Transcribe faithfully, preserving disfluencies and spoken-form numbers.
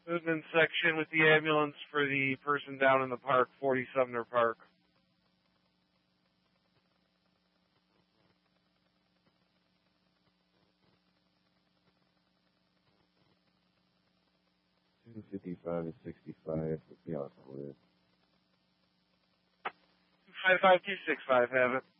Movement section with the ambulance for the person down in the park, forty Sumner Park. two fifty-five and sixty-five would be awesome. five five two six five, have it.